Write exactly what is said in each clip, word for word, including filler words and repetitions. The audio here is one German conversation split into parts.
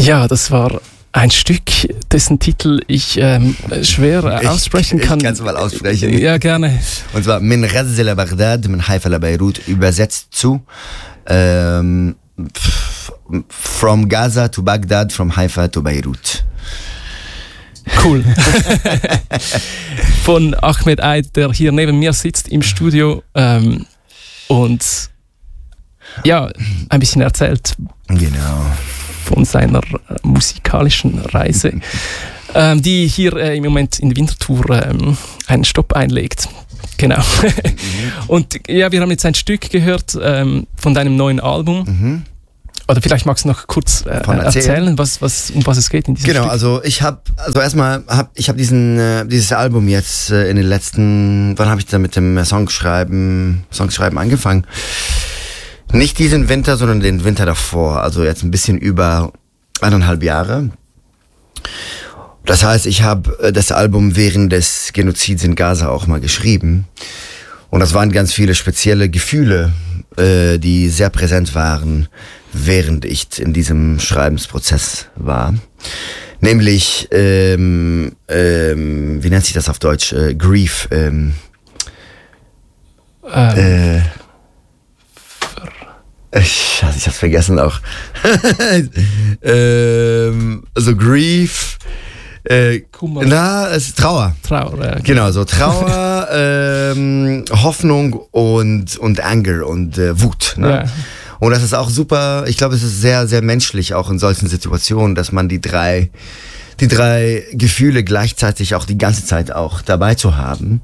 Ja, das war ein Stück, dessen Titel ich ähm, schwer äh, aussprechen kann. Ich kann es mal aussprechen. Ja, gerne. Und zwar Min Ghazz ila Baghdad, min Haifa ila Beirut, übersetzt zu ähm, From Gaza to Baghdad, from Haifa to Beirut. Cool. Von Ahmed Eid, der hier neben mir sitzt im Studio ähm, und ja, ein bisschen erzählt. Genau. Von seiner äh, musikalischen Reise, ähm, die hier äh, im Moment in der Winterthur ähm, einen Stopp einlegt. Genau. Mhm. Und ja, wir haben jetzt ein Stück gehört ähm, von deinem neuen Album. Mhm. Oder vielleicht magst du noch kurz äh, erzählen, erzählen was, was, um was es geht in diesem genau, Stück. Genau, also ich habe, also erstmal habe ich habe diesen äh, dieses Album jetzt äh, in den letzten, wann habe ich da mit dem Songschreiben, Songschreiben angefangen? Nicht diesen Winter, sondern den Winter davor. Also jetzt ein bisschen über eineinhalb Jahre. Das heißt, ich habe das Album während des Genozids in Gaza auch mal geschrieben. Und das waren ganz viele spezielle Gefühle, äh, die sehr präsent waren, während ich in diesem Schreibensprozess war. Nämlich, ähm, ähm, wie nennt sich das auf Deutsch? Äh, Grief. Ähm, ähm. Äh, Scheiße, ich hab's vergessen auch. ähm, also Grief, äh, Kummer. Na, es ist Trauer. Trauer, ja. Genau, so Trauer, ähm, Hoffnung und, und Anger und äh, Wut. Ne? Ja. Und das ist auch super, ich glaube, es ist sehr, sehr menschlich auch in solchen Situationen, dass man die drei, die drei Gefühle gleichzeitig auch die ganze Zeit auch dabei zu haben.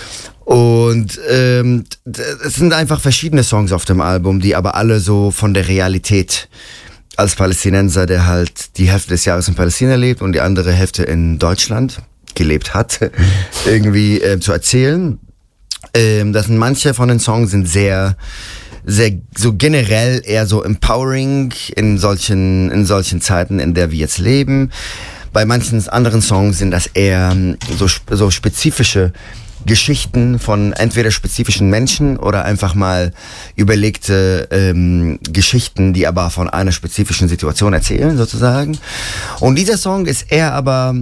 Und ähm, es sind einfach verschiedene Songs auf dem Album, die aber alle so von der Realität als Palästinenser, der halt die Hälfte des Jahres in Palästina lebt und die andere Hälfte in Deutschland gelebt hat, irgendwie äh, zu erzählen. Ähm, das sind manche von den Songs sind sehr, sehr so generell eher so empowering in solchen in solchen Zeiten, in der wir jetzt leben. Bei manchen anderen Songs sind das eher so so spezifische Geschichten von entweder spezifischen Menschen oder einfach mal überlegte ähm, Geschichten, die aber von einer spezifischen Situation erzählen, sozusagen. Und dieser Song ist eher aber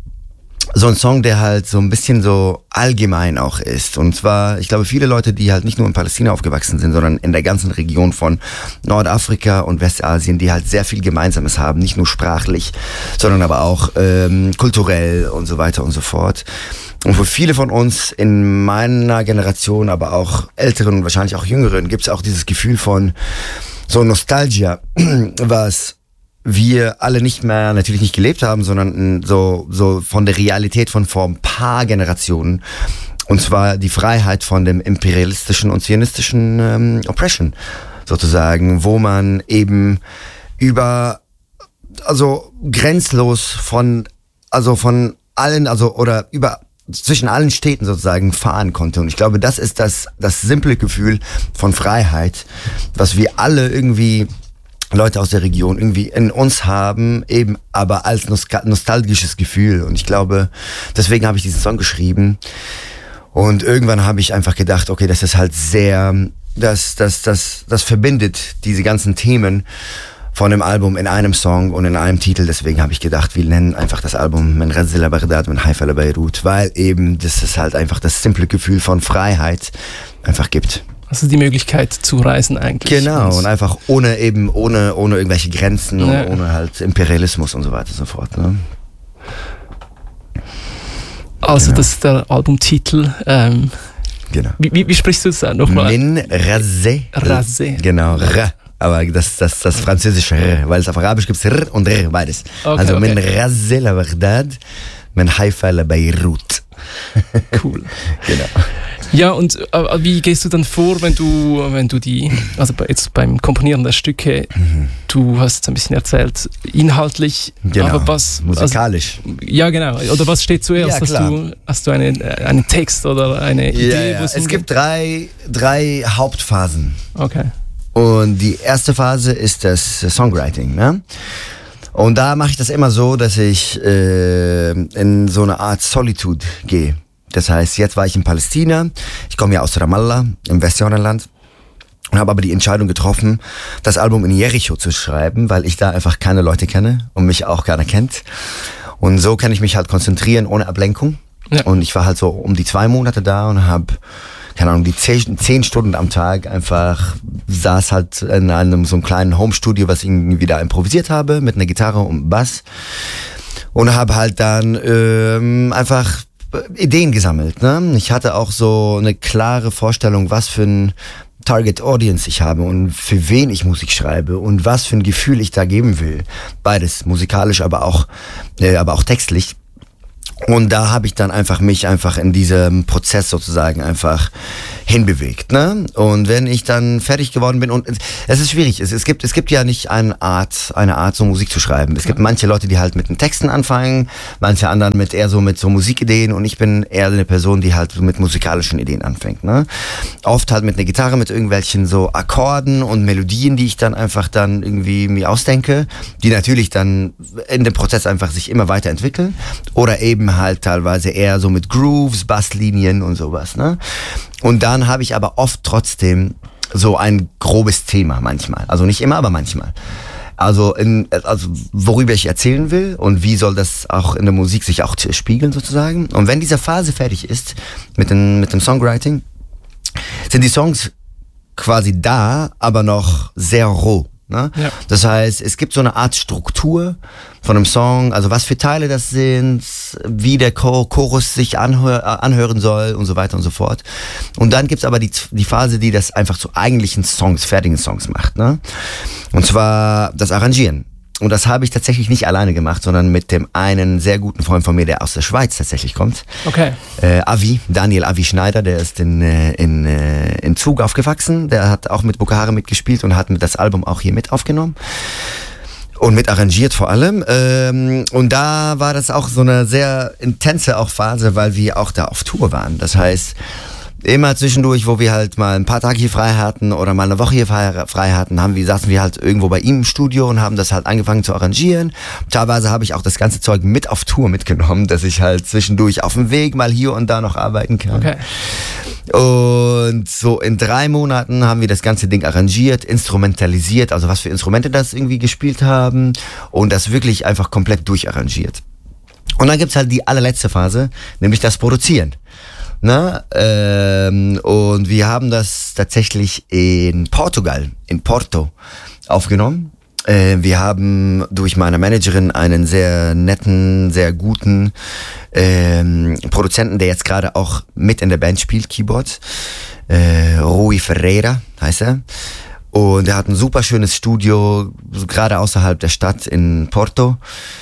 so ein Song, der halt so ein bisschen so allgemein auch ist. Und zwar, ich glaube, viele Leute, die halt nicht nur in Palästina aufgewachsen sind, sondern in der ganzen Region von Nordafrika und Westasien, die halt sehr viel Gemeinsames haben, nicht nur sprachlich, sondern aber auch ähm, kulturell und so weiter und so fort. Und für viele von uns in meiner Generation, aber auch Älteren und wahrscheinlich auch Jüngeren, gibt es auch dieses Gefühl von so Nostalgia, was wir alle nicht mehr, natürlich nicht gelebt haben, sondern so, so von der Realität von vor ein paar Generationen. Und zwar die Freiheit von dem imperialistischen und zionistischen ähm, Oppression, sozusagen, wo man eben über, also grenzlos von, also von allen, also, oder über, zwischen allen Städten sozusagen fahren konnte. Und ich glaube, das ist das, das simple Gefühl von Freiheit, was wir alle irgendwie, Leute aus der Region, irgendwie in uns haben, eben aber als nostalgisches Gefühl. Und ich glaube, deswegen habe ich diesen Song geschrieben. Und irgendwann habe ich einfach gedacht, okay, das ist halt sehr, das, das, das, das verbindet diese ganzen Themen von dem Album in einem Song und in einem Titel. Deswegen habe ich gedacht, wir nennen einfach das Album Min Ghazz ila Baghdad, min Haifa ila Beirut, weil eben das ist halt einfach das simple Gefühl von Freiheit einfach gibt. Also die Möglichkeit zu reisen eigentlich. Genau, und einfach ohne eben, ohne, ohne irgendwelche Grenzen, ja. und ohne halt Imperialismus und so weiter und so fort. Ne? Also genau. Das ist der Albumtitel. Ähm, genau. Wie, wie sprichst du das nochmal? Min Ghazz. Razé. Genau, R. Aber das, das, das französische R, weil es auf Arabisch gibt es R und R, beides. Okay, also okay. Min Ghazz ila Baghdad, min Haifa ila Beirut. Cool. Genau. Ja, und äh, wie gehst du dann vor, wenn du, wenn du die, also bei, jetzt beim Komponieren der Stücke, mhm. du hast ein bisschen erzählt, inhaltlich, genau. aber was... Musikalisch. Also, ja, genau. Oder was steht zuerst? Ja, hast du, hast du eine, einen Text oder eine Idee? Ja, ja. Es gibt drei, drei Hauptphasen. Okay. Und die erste Phase ist das Songwriting, ne? Und da mache ich das immer so, dass ich äh, in so eine Art Solitude gehe. Das heißt, jetzt war ich in Palästina, ich komme ja aus Ramallah, im Westjordanland. Und habe aber die Entscheidung getroffen, das Album in Jericho zu schreiben, weil ich da einfach keine Leute kenne und mich auch keiner kennt. Und so kann ich mich halt konzentrieren ohne Ablenkung. Ja. Und ich war halt so um die zwei Monate da und habe, keine Ahnung, die zehn, zehn Stunden am Tag einfach saß halt in einem so einem kleinen Home-Studio, was ich irgendwie da improvisiert habe, mit einer Gitarre und Bass. Und habe halt dann ähm, einfach Ideen gesammelt. Ne? Ich hatte auch so eine klare Vorstellung, was für ein Target Audience ich habe und für wen ich Musik schreibe und was für ein Gefühl ich da geben will. Beides, musikalisch, aber auch, äh, aber auch textlich. Und da habe ich dann einfach mich einfach in diesem Prozess sozusagen einfach hinbewegt, ne? Und wenn ich dann fertig geworden bin, und es ist schwierig, es, es gibt es gibt ja nicht eine Art, eine Art so Musik zu schreiben. Es gibt manche Leute, die halt mit den Texten anfangen, manche anderen mit eher so mit so Musikideen, und ich bin eher eine Person, die halt mit musikalischen Ideen anfängt, ne? Oft halt mit einer Gitarre, mit irgendwelchen so Akkorden und Melodien, die ich dann einfach dann irgendwie mir ausdenke, die natürlich dann in dem Prozess einfach sich immer weiterentwickeln, oder eben halt teilweise eher so mit Grooves, Basslinien und sowas, ne? Und dann habe ich aber oft trotzdem so ein grobes Thema manchmal. Also nicht immer, aber manchmal. Also, in, also worüber ich erzählen will und wie soll das auch in der Musik sich auch spiegeln sozusagen. Und wenn diese Phase fertig ist mit dem, mit dem Songwriting, sind die Songs quasi da, aber noch sehr roh. Ne? Ja. Das heißt, es gibt so eine Art Struktur von einem Song, also was für Teile das sind, wie der Chor- Chorus sich anhör- anhören soll und so weiter und so fort. Und dann gibt's aber die, die Phase, die das einfach zu eigentlichen Songs, fertigen Songs macht. Ne? Und zwar das Arrangieren. Und das habe ich tatsächlich nicht alleine gemacht, sondern mit dem einen sehr guten Freund von mir, der aus der Schweiz tatsächlich kommt. Okay. Äh, Avi, Daniel Avi Schneider, der ist in, in, in Zug aufgewachsen. Der hat auch mit Boko Haram mitgespielt und hat das Album auch hier mit aufgenommen. Und mit arrangiert vor allem. Ähm, und da war das auch so eine sehr intense auch Phase, weil wir auch da auf Tour waren. Das heißt, immer zwischendurch, wo wir halt mal ein paar Tage hier frei hatten oder mal eine Woche hier frei hatten, haben wir, saßen wir halt irgendwo bei ihm im Studio und haben das halt angefangen zu arrangieren. Teilweise habe ich auch das ganze Zeug mit auf Tour mitgenommen, dass ich halt zwischendurch auf dem Weg mal hier und da noch arbeiten kann. Okay. Und so in drei Monaten haben wir das ganze Ding arrangiert, instrumentalisiert, also was für Instrumente das irgendwie gespielt haben, und das wirklich einfach komplett durcharrangiert. Und dann gibt's halt die allerletzte Phase, nämlich das Produzieren. Na, ähm, und wir haben das tatsächlich in Portugal, in Porto, aufgenommen. Äh, wir haben durch meine Managerin einen sehr netten, sehr guten ähm, Produzenten, der jetzt gerade auch mit in der Band spielt, Keyboard, äh, Rui Ferreira heißt er. Und er hat ein super schönes Studio, so gerade außerhalb der Stadt in Porto.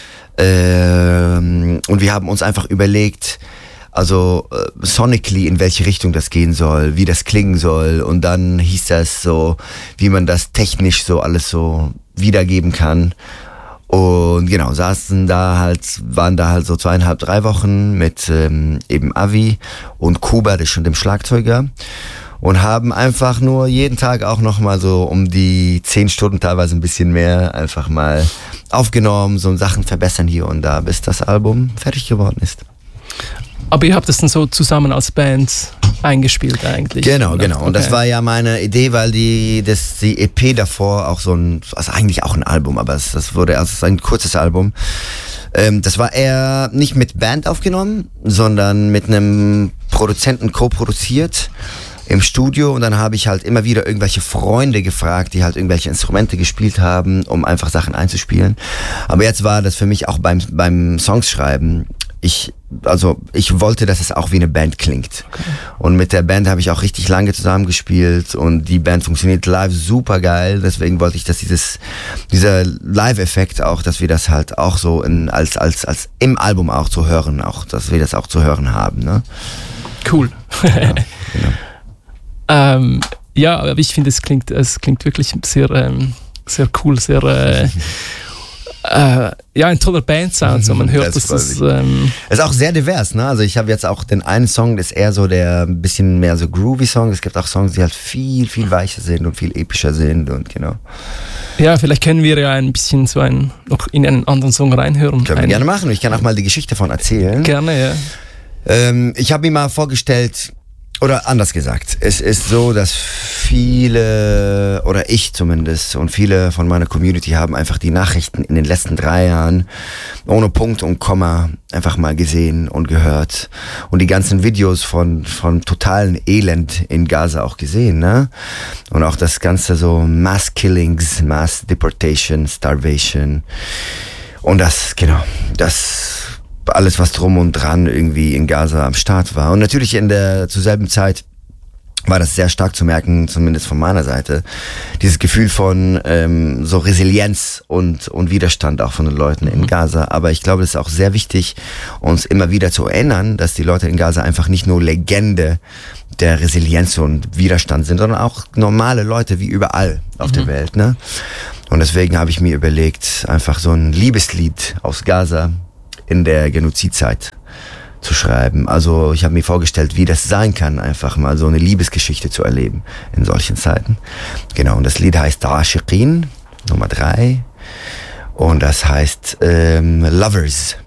Ähm, und wir haben uns einfach überlegt, also äh, sonically, in welche Richtung das gehen soll, wie das klingen soll, und dann hieß das so, wie man das technisch so alles so wiedergeben kann. Und genau, saßen da halt, waren da halt so zweieinhalb, drei Wochen mit ähm, eben Avi und Kuba, das ist schon dem Schlagzeuger, und haben einfach nur jeden Tag auch nochmal so um die zehn Stunden, teilweise ein bisschen mehr, einfach mal aufgenommen, so Sachen verbessern hier und da, bis das Album fertig geworden ist. Aber ihr habt das dann so zusammen als Band eingespielt eigentlich? Genau, genau. Und okay. Das war ja meine Idee, weil die, das, die E P davor auch so ein, also eigentlich auch ein Album, aber es, das wurde also ein kurzes Album. Ähm, das war eher nicht mit Band aufgenommen, sondern mit einem Produzenten co-produziert im Studio, und dann habe ich halt immer wieder irgendwelche Freunde gefragt, die halt irgendwelche Instrumente gespielt haben, um einfach Sachen einzuspielen. Aber jetzt war das für mich auch beim, beim Songschreiben, ich, also ich wollte, dass es auch wie eine Band klingt. Okay. Und mit der Band habe ich auch richtig lange zusammengespielt, und die Band funktioniert live super geil. Deswegen wollte ich, dass dieses, dieser Live-Effekt auch, dass wir das halt auch so in, als, als, als im Album auch zu hören, auch, dass wir das auch zu hören haben, ne? Cool. Ja, genau. ähm, ja, aber ich finde, es klingt, es klingt wirklich sehr, ähm, sehr cool, sehr, äh, Äh, ja, ein toller Bandsound, so man hört, das dass es ähm ist auch sehr divers, ne? Also ich habe jetzt auch den einen Song, das ist eher so der ein bisschen mehr so groovy Song. Es gibt auch Songs, die halt viel, viel weicher sind und viel epischer sind, und genau. Ja, vielleicht können wir ja ein bisschen so ein, noch in einen anderen Song reinhören. Können wir ein gerne machen. Ich kann auch mal die Geschichte davon erzählen. Gerne, ja. Ähm, ich habe mir mal vorgestellt, Oder anders gesagt, es ist so, dass viele, oder ich zumindest, und viele von meiner Community haben einfach die Nachrichten in den letzten drei Jahren ohne Punkt und Komma einfach mal gesehen und gehört. Und die ganzen Videos von, von totalen Elend in Gaza auch gesehen, ne? Und auch das ganze so Mass Killings, Mass Deportation, Starvation. Und das, genau, das... alles, was drum und dran irgendwie in Gaza am Start war. Und natürlich in der zur selben Zeit war das sehr stark zu merken, zumindest von meiner Seite, dieses Gefühl von ähm, so Resilienz und, und Widerstand auch von den Leuten in Gaza. Aber ich glaube, es ist auch sehr wichtig, uns immer wieder zu erinnern, dass die Leute in Gaza einfach nicht nur Legende der Resilienz und Widerstand sind, sondern auch normale Leute wie überall auf mhm. der Welt. Ne? Und deswegen habe ich mir überlegt, einfach so ein Liebeslied aus Gaza in der Genozidzeit zu schreiben. Also ich habe mir vorgestellt, wie das sein kann, einfach mal so eine Liebesgeschichte zu erleben in solchen Zeiten. Genau, und das Lied heißt Ashiqin, Nummer drei. Und das heißt ähm, Lovers.